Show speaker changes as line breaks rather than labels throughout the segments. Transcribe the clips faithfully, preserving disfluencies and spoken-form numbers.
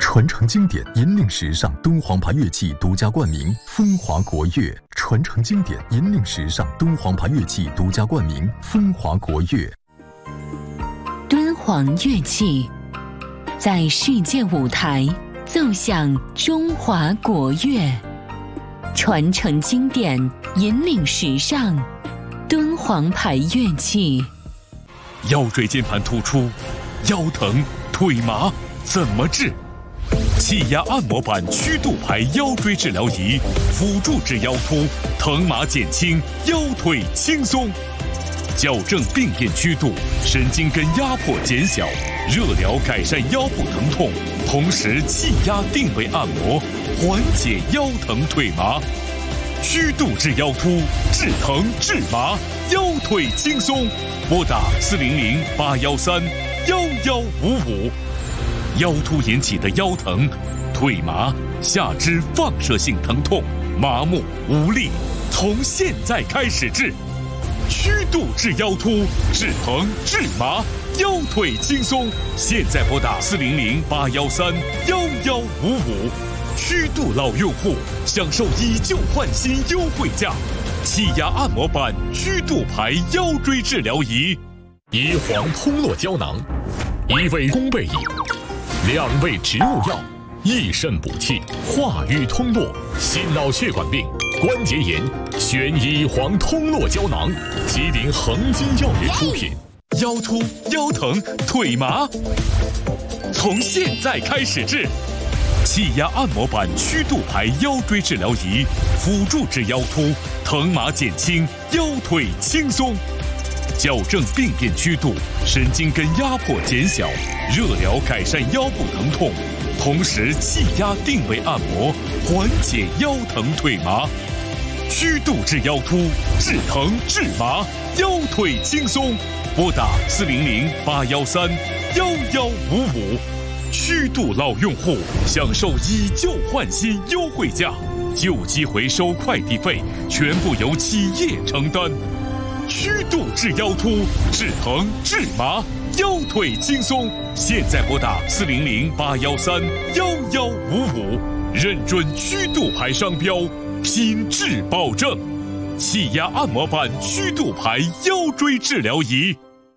传承经典，引领时尚，敦煌牌乐器独家冠名，风华国乐。传承经典，引领时尚，敦煌牌乐器独家冠名，风华国乐。
敦煌乐器在世界舞台奏响中华国乐，传承经典，引领时尚，敦煌牌乐器。
腰椎间盘突出，腰疼腿麻怎么治？气压按摩板曲度牌腰椎治疗仪，辅助治腰突，疼麻减轻，腰腿轻松。矫正病变曲度，神经根压迫减小，热疗改善腰部疼痛，同时气压定位按摩，缓解腰疼腿麻。曲度治腰突，治疼治麻，腰腿轻松。拨打四零零八幺三幺幺五五。腰突引起的腰疼、腿麻、下肢放射性疼痛、麻木无力，从现在开始治。曲度治腰突，治疼治麻，腰腿轻松。现在拨打四零零八幺三幺幺五五。曲度老用户享受以旧换新优惠价，气压按摩板曲度牌腰椎治疗仪。
乙黄通络胶囊，一味宫贝饮，两味植物药，益肾补气，化瘀通络，心脑血管病、关节炎，选乙黄通络胶囊，吉林恒金药业出品。
腰突、腰疼、腿麻，从现在开始治。气压按摩板曲度牌腰椎治疗仪，辅助治腰突，疼麻减轻，腰腿轻松。矫正病变曲度，神经根压迫减小，热疗改善腰部疼痛，同时气压定位按摩，缓解腰疼腿麻。曲度治腰突，治疼治麻，腰腿轻松。拨打四零零八幺三幺幺五五。曲度老用户享受以旧换新优惠价，旧机回收快递费全部由企业承担。曲度治腰突，治疼治麻，腰腿轻松。现在拨打四零零八幺三幺幺五五，认准曲度牌商标，品质保证。气压按摩板曲度牌腰椎治疗仪。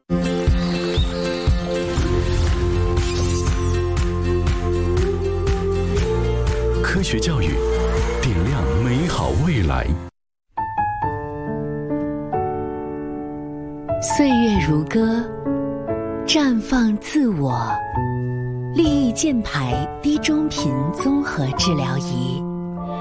科学教育，点亮美好未来。
岁月如歌，绽放自我。利益健牌低中频综合治疗仪。